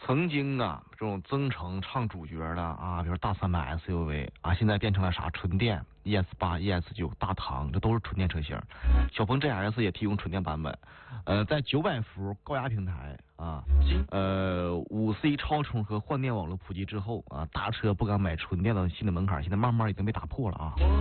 曾经啊，这种增程唱主角的啊，比如大300 SUV 啊，现在变成了啥？纯电 ES8、ES9、大唐，这都是纯电车型。小鹏 GS 也提供纯电版本，在900伏高压平台啊，5C 超充和换电网络普及之后啊，大车不敢买纯电的新的门槛，现在慢慢已经被打破了啊。